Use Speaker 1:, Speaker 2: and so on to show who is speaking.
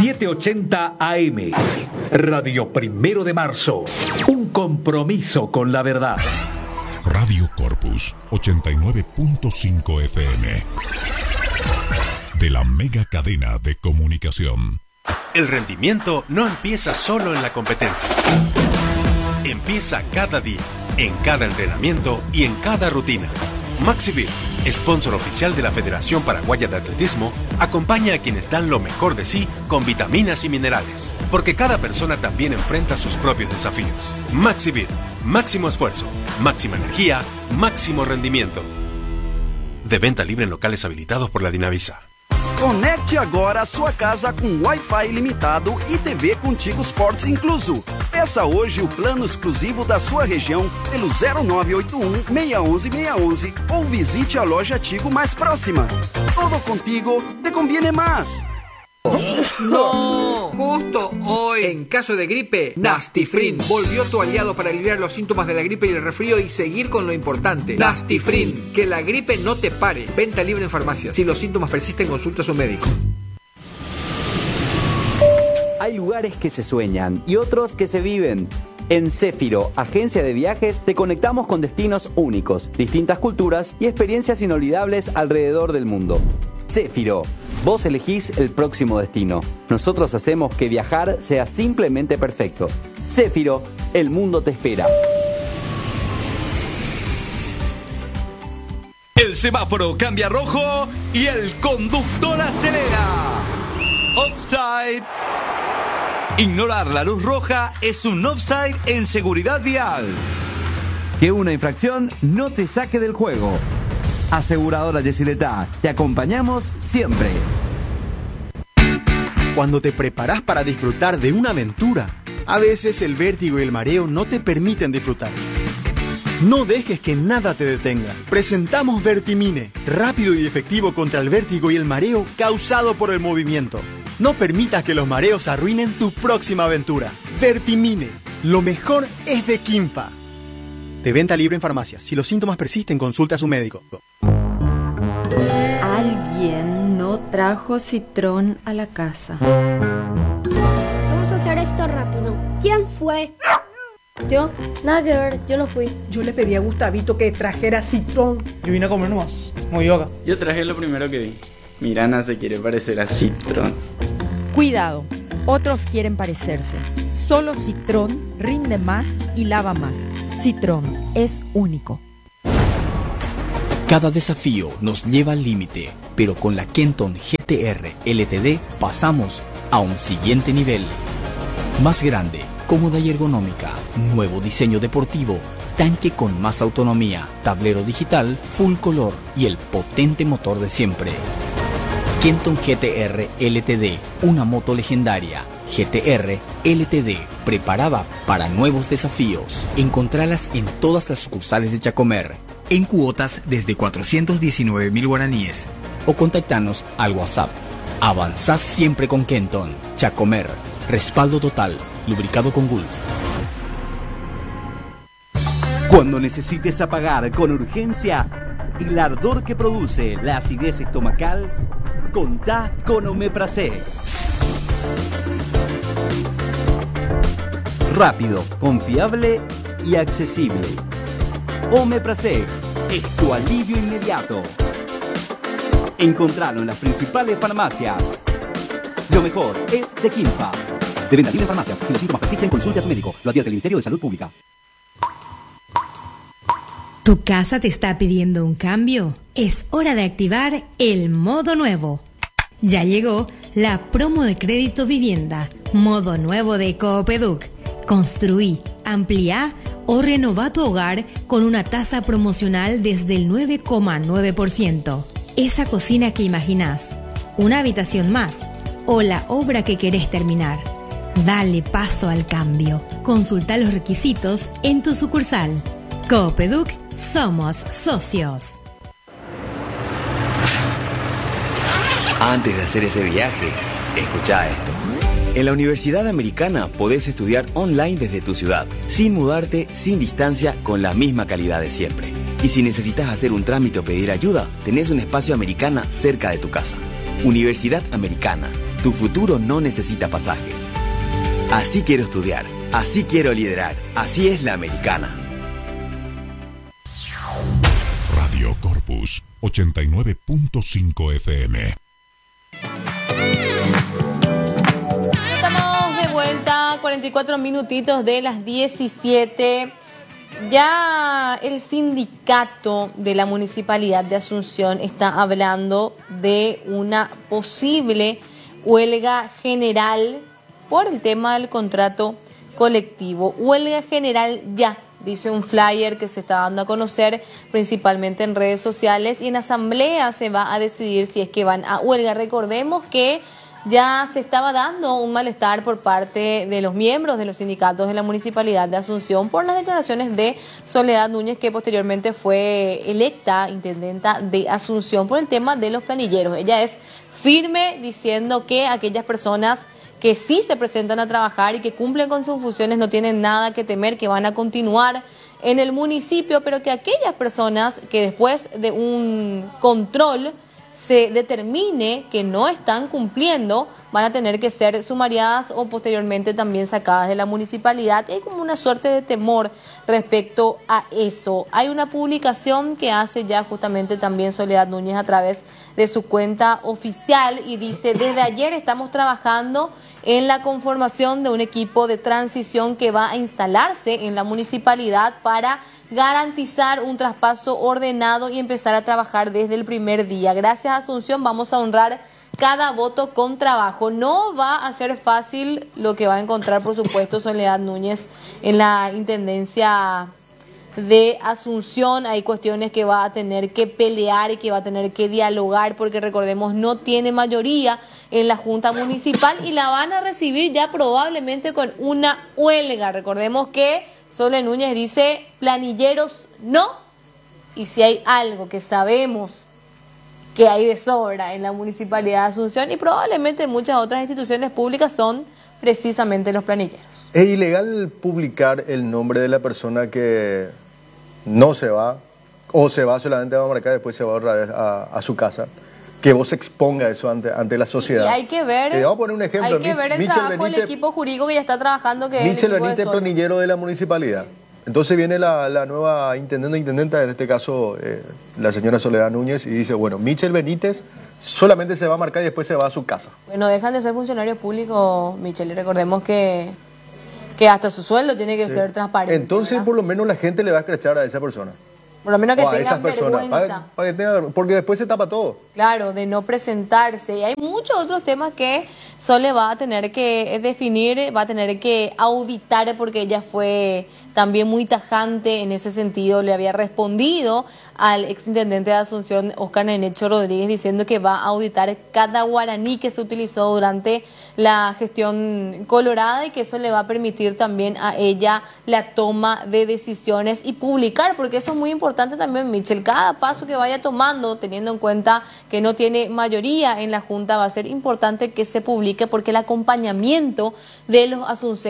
Speaker 1: 780 AM. Radio Primero de Marzo. Un compromiso con la verdad.
Speaker 2: Radio Corpus 89.5 FM. De la mega cadena de comunicación.
Speaker 3: El rendimiento no empieza solo en la competencia. Empieza cada día, en cada entrenamiento y en cada rutina. Maxivir, sponsor oficial de la Federación Paraguaya de Atletismo, acompaña a quienes dan lo mejor de sí con vitaminas y minerales, porque cada persona también enfrenta sus propios desafíos. Maxivir, máximo esfuerzo, máxima energía, máximo rendimiento. De venta libre en locales habilitados por la Dinavisa.
Speaker 4: Conecte agora a sua casa com Wi-Fi ilimitado e TV Contigo Sports incluso. Peça hoje o plano exclusivo da sua região pelo 0981-611-611 ou visite a loja Tigo mais próxima. Todo contigo te conviene más.
Speaker 5: ¡No! Justo hoy, en caso de gripe, Nastifrin volvió tu aliado para aliviar los síntomas de la gripe y el resfrío y seguir con lo importante. Nastifrin, que la gripe no te pare. Venta libre en farmacias. Si los síntomas persisten, consulta a su médico.
Speaker 6: Hay lugares que se sueñan y otros que se viven. En Céfiro, agencia de viajes, te conectamos con destinos únicos, distintas culturas y experiencias inolvidables alrededor del mundo. Céfiro, vos elegís el próximo destino. Nosotros hacemos que viajar sea simplemente perfecto. Céfiro, el mundo te espera.
Speaker 7: El semáforo cambia a rojo y el conductor acelera. Offside. Ignorar la luz roja es un offside en seguridad vial.
Speaker 8: Que una infracción no te saque del juego. Aseguradora Yesileta, te acompañamos siempre.
Speaker 9: Cuando te preparás para disfrutar de una aventura, a veces el vértigo y el mareo no te permiten disfrutar. No dejes que nada te detenga. Presentamos Vertimine, rápido y efectivo contra el vértigo y el mareo causado por el movimiento. No permitas que los mareos arruinen tu próxima aventura. Vertimine, lo mejor es de Quimpa. De venta libre en farmacias. Si los síntomas persisten, consulta a su médico.
Speaker 10: Alguien no trajo citrón a la casa.
Speaker 11: Vamos a hacer esto rápido. ¿Quién fue? Yo, nada que ver, yo no fui.
Speaker 12: Yo le pedí a Gustavito que trajera citrón.
Speaker 13: Yo vine a comer nomás, como yoga.
Speaker 14: Yo traje lo primero que vi. Mirana se quiere parecer a Citrón.
Speaker 15: Cuidado, otros quieren parecerse. Solo Citrón rinde más y lava más. Citrón es único.
Speaker 16: Cada desafío nos lleva al límite, pero con la Kenton GTR LTD pasamos a un siguiente nivel. Más grande, cómoda y ergonómica, nuevo diseño deportivo, tanque con más autonomía, tablero digital, full color y el potente motor de siempre. Kenton GTR LTD, una moto legendaria. GTR LTD, preparada para nuevos desafíos. Encontralas en todas las sucursales de Chacomer, en cuotas desde 419.000 guaraníes. O contactanos al WhatsApp. Avanzás siempre con Kenton. Chacomer, respaldo total, lubricado con Gulf.
Speaker 8: Cuando necesites apagar con urgencia el ardor que produce la acidez estomacal, contá con Omeprazole. Rápido, confiable y accesible. Omeprazole es tu alivio inmediato. Encontralo en las principales farmacias. Lo mejor es de Quimpa. De venta libre en farmacias. Si los síntomas persisten, consulte a su médico. Lo advierte el Ministerio de Salud Pública.
Speaker 17: ¿Tu casa te está pidiendo un cambio? Es hora de activar el modo nuevo. Ya llegó la promo de crédito vivienda, modo nuevo de Coopeduc. Construí, ampliá o renová tu hogar con una tasa promocional desde el 9,9%. Esa cocina que imaginás, una habitación más o la obra que querés terminar. Dale paso al cambio. Consulta los requisitos en tu sucursal. Coopeduc, somos socios.
Speaker 18: Antes de hacer ese viaje, escuchá esto. En la Universidad Americana podés estudiar online desde tu ciudad, sin mudarte, sin distancia, con la misma calidad de siempre. Y si necesitas hacer un trámite o pedir ayuda, tenés un espacio Americana cerca de tu casa. Universidad Americana, Tu futuro no necesita pasaje. Así quiero estudiar, así quiero liderar, así es la americana.
Speaker 2: Radio Corpus 89.5 FM.
Speaker 19: Estamos de vuelta, 44 minutitos de las 17. Ya el sindicato de la Municipalidad de Asunción está hablando de una posible huelga general por el tema del contrato colectivo. Huelga general ya, dice un flyer que se está dando a conocer principalmente en redes sociales, y en asamblea se va a decidir si es que van a huelga. Recordemos que ya se estaba dando un malestar por parte de los miembros de los sindicatos de la Municipalidad de Asunción por las declaraciones de Soledad Núñez, que posteriormente fue electa intendenta de Asunción, por el tema de los planilleros. Ella es firme diciendo que aquellas personas que sí se presentan a trabajar y que cumplen con sus funciones no tienen nada que temer, que van a continuar en el municipio, pero que aquellas personas que después de un control se determine que no están cumpliendo, van a tener que ser sumariadas o posteriormente también sacadas de la municipalidad. Y hay como una suerte de temor respecto a eso. Hay una publicación que hace ya justamente también Soledad Núñez a través de su cuenta oficial y dice: desde ayer estamos trabajando en la conformación de un equipo de transición que va a instalarse en la municipalidad para garantizar un traspaso ordenado y empezar a trabajar desde el primer día. Gracias, Asunción, vamos a honrar cada voto con trabajo. No va a ser fácil lo que va a encontrar, por supuesto, Soledad Núñez en la intendencia de Asunción. Hay cuestiones que va a tener que pelear y que va a tener que dialogar, porque recordemos, no tiene mayoría en la Junta Municipal y la van a recibir ya probablemente con una huelga. Recordemos que Sole Núñez dice: planilleros no, y si hay algo que sabemos que hay de sobra en la Municipalidad de Asunción y probablemente en muchas otras instituciones públicas, son precisamente los planilleros.
Speaker 20: ¿Es ilegal publicar el nombre de la persona que no se va, o se va solamente va a marcar y después se va otra vez a su casa? Que vos exponga eso ante la sociedad.
Speaker 19: Y hay que ver,
Speaker 20: vamos a poner un ejemplo.
Speaker 19: Hay que ver el trabajo del equipo jurídico que ya está trabajando, que
Speaker 20: Michel
Speaker 19: es el equipo
Speaker 20: Benítez, planillero de la municipalidad. Entonces viene la nueva intendenta, en este caso la señora Soledad Núñez, y dice: bueno, Michel Benítez solamente se va a marcar y después se va a su casa.
Speaker 19: Bueno, dejan de ser funcionarios públicos, Michel, y recordemos que hasta su sueldo tiene que ser transparente.
Speaker 20: Entonces, ¿verdad? Por lo menos la gente le va a escrachar a esa persona.
Speaker 19: Por lo menos que tengan vergüenza.
Speaker 20: Porque después se tapa todo.
Speaker 19: Claro, de no presentarse. Y hay muchos otros temas que Sole va a tener que definir, va a tener que auditar, porque ella fue también muy tajante en ese sentido. Le había respondido al exintendente de Asunción, Oscar Nenecho Rodríguez, diciendo que va a auditar cada guaraní que se utilizó durante la gestión colorada y que eso le va a permitir también a ella la toma de decisiones y publicar, porque eso es muy importante también, Michel. Cada paso que vaya tomando, teniendo en cuenta que no tiene mayoría en la Junta, va a ser importante que se publique, porque el acompañamiento de los asuncenses